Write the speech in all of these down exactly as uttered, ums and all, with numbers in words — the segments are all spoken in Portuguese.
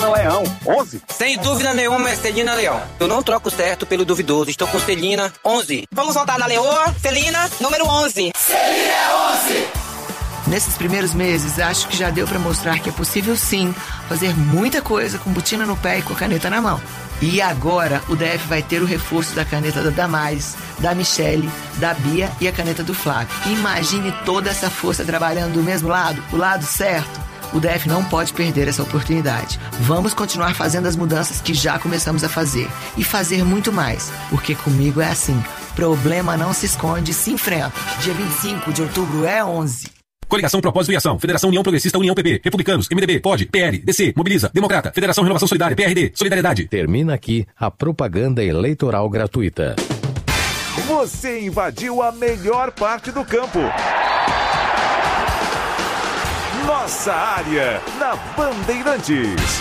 Celina Leão, onze. Sem dúvida nenhuma é Celina Leão. Eu não troco certo pelo duvidoso, estou com Celina, onze. Vamos voltar na Leoa, Celina, número onze. Celina é onze. Nesses primeiros meses, acho que já deu para mostrar que é possível sim fazer muita coisa com botina no pé e com a caneta na mão. E agora o D F vai ter o reforço da caneta da Damares, da Michele, da Bia e a caneta do Flávio. Imagine toda essa força trabalhando do mesmo lado, o lado certo. O D F não pode perder essa oportunidade. Vamos continuar fazendo as mudanças que já começamos a fazer. E fazer muito mais, porque comigo é assim. Problema não se esconde, se enfrenta. Dia vinte e cinco de outubro é onze. Coligação Propósito e Ação, Federação União Progressista, União P P, Republicanos, M D B, P O D, P L, D C, Mobiliza, Democrata, Federação Renovação Solidária, P R D, Solidariedade. Termina aqui a propaganda eleitoral gratuita. Você invadiu a melhor parte do campo. Nossa área, na Bandeirantes.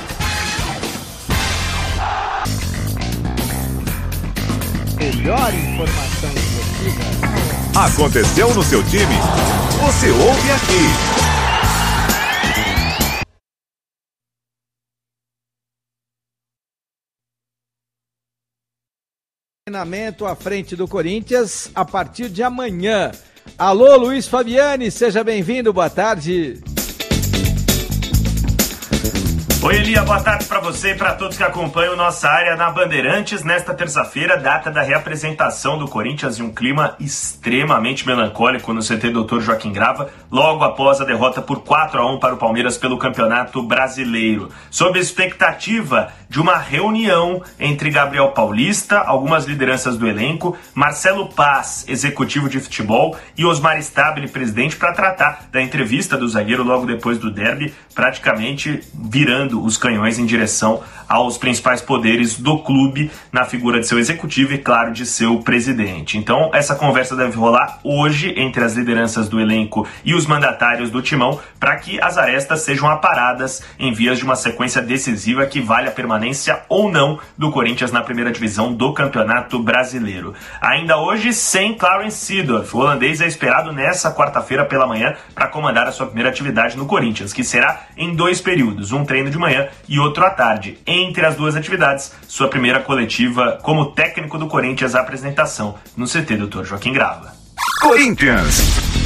Melhor informação esportiva. Aconteceu no seu time? Você ouve aqui. Treinamento à frente do Corinthians a partir de amanhã. Alô, Luiz Fabiani, seja bem-vindo, boa tarde. Oi, Elia, boa tarde para você e para todos que acompanham nossa área na Bandeirantes. Nesta terça-feira, data da reapresentação do Corinthians em um clima extremamente melancólico no C T doutor Joaquim Grava, logo após a derrota por quatro a um para o Palmeiras pelo Campeonato Brasileiro. Sob a expectativa de uma reunião entre Gabriel Paulista, algumas lideranças do elenco, Marcelo Paz, executivo de futebol, e Osmar Stabile, presidente, para tratar da entrevista do zagueiro logo depois do derby, praticamente virando os canhões em direção aos principais poderes do clube na figura de seu executivo e, claro, de seu presidente. Então, essa conversa deve rolar hoje entre as lideranças do elenco e os mandatários do Timão para que as arestas sejam aparadas em vias de uma sequência decisiva que vale a permanência ou não do Corinthians na primeira divisão do Campeonato Brasileiro. Ainda hoje, sem Clarence Seedorf, o holandês é esperado nessa quarta-feira pela manhã para comandar a sua primeira atividade no Corinthians, que será em dois períodos, um treino de manhã e outro à tarde. Entre as duas atividades, sua primeira coletiva como técnico do Corinthians, a apresentação no C T doutor Joaquim Grava. Corinthians.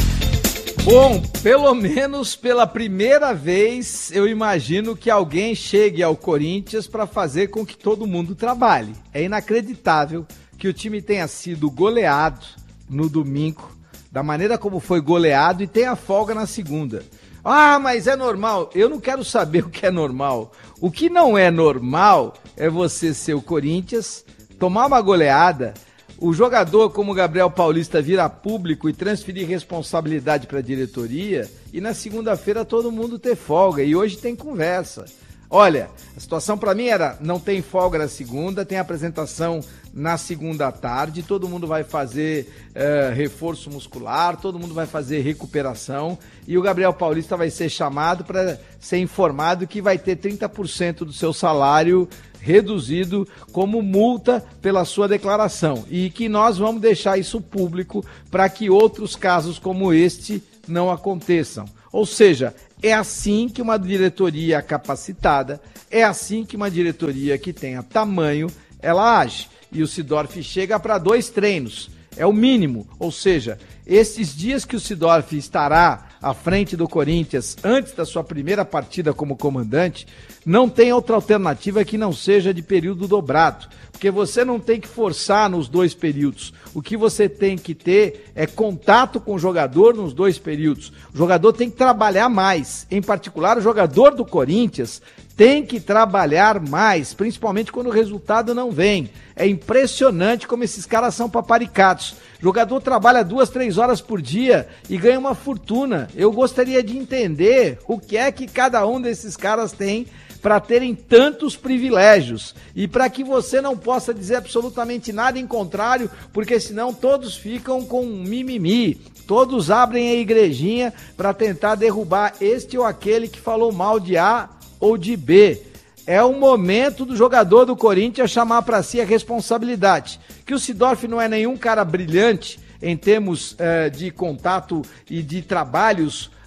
Bom, pelo menos pela primeira vez eu imagino que alguém chegue ao Corinthians para fazer com que todo mundo trabalhe. É inacreditável que o time tenha sido goleado no domingo, da maneira como foi goleado, e tenha folga na segunda. Ah, mas é normal. Eu não quero saber o que é normal. O que não é normal é você ser o Corinthians, tomar uma goleada, o jogador como o Gabriel Paulista vir a público e transferir responsabilidade para a diretoria, e na segunda-feira todo mundo ter folga, e hoje tem conversa. Olha, a situação para mim era, não tem folga na segunda, tem apresentação na segunda à tarde, todo mundo vai fazer uh, reforço muscular, todo mundo vai fazer recuperação, e o Gabriel Paulista vai ser chamado para ser informado que vai ter trinta por cento do seu salário reduzido como multa pela sua declaração, e que nós vamos deixar isso público para que outros casos como este não aconteçam. Ou seja, é assim que uma diretoria capacitada, é assim que uma diretoria que tenha tamanho, ela age. E o Seedorf chega para dois treinos, é o mínimo. Ou seja, esses dias que o Seedorf estará à frente do Corinthians, antes da sua primeira partida como comandante, não tem outra alternativa que não seja de período dobrado, porque você não tem que forçar nos dois períodos. O que você tem que ter é contato com o jogador nos dois períodos. O jogador tem que trabalhar mais, em particular o jogador do Corinthians tem que trabalhar mais, principalmente quando o resultado não vem. É impressionante como esses caras são paparicados. O jogador trabalha duas, três horas por dia e ganha uma fortuna. Eu gostaria de entender o que é que cada um desses caras tem para terem tantos privilégios e para que você não possa dizer absolutamente nada em contrário, porque senão todos ficam com mimimi, todos abrem a igrejinha para tentar derrubar este ou aquele que falou mal de A ou de B. É o momento do jogador do Corinthians chamar para si a responsabilidade. Que o Seedorf não é nenhum cara brilhante em termos eh, de contato e de trabalhos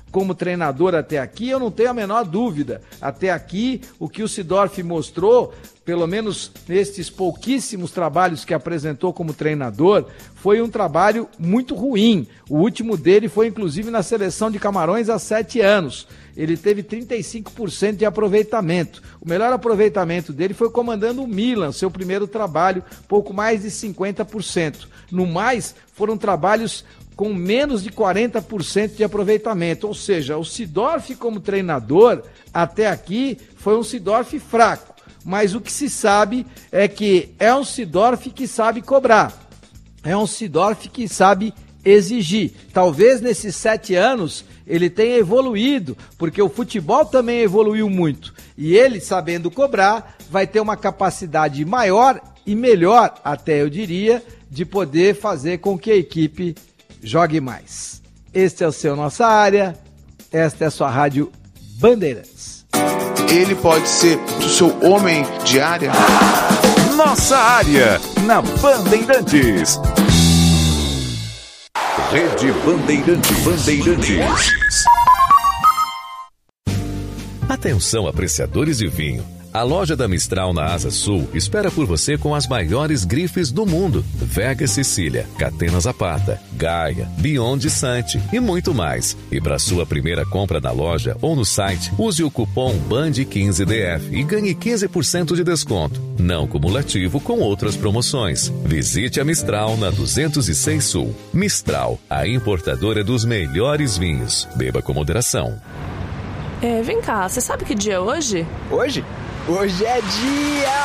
como treinador até aqui, eu não tenho a menor dúvida. Até aqui, o que o Seedorf mostrou, pelo menos nestes pouquíssimos trabalhos que apresentou como treinador, foi um trabalho muito ruim. O último dele foi, inclusive, na seleção de Camarões há sete anos. Ele teve trinta e cinco por cento de aproveitamento. O melhor aproveitamento dele foi comandando o Milan, seu primeiro trabalho, pouco mais de cinquenta por cento. No mais, foram trabalhos com menos de quarenta por cento de aproveitamento. Ou seja, o Seedorf como treinador, até aqui, foi um Seedorf fraco. Mas o que se sabe é que é um Seedorf que sabe cobrar. É um Seedorf que sabe exigir. Talvez nesses sete anos ele tenha evoluído, porque o futebol também evoluiu muito. E ele, sabendo cobrar, vai ter uma capacidade maior e melhor, até eu diria, de poder fazer com que a equipe jogue mais. Este é o seu Nossa Área, esta é a sua Rádio Bandeirantes. Ele pode ser o seu homem de área. Nossa Área, na Bandeirantes. Rede Bandeirantes. Bandeirantes. Atenção, apreciadores de vinho. A loja da Mistral na Asa Sul espera por você com as maiores grifes do mundo. Vega Sicília, Catena Zapata, Gaia, Beyond Sante e muito mais. E para sua primeira compra na loja ou no site, use o cupom B A N D quinze D F e ganhe quinze por cento de desconto. Não cumulativo com outras promoções. Visite a Mistral na duzentos e seis Sul. Mistral, a importadora dos melhores vinhos. Beba com moderação. É, vem cá, você sabe que dia é hoje? Hoje? Hoje é dia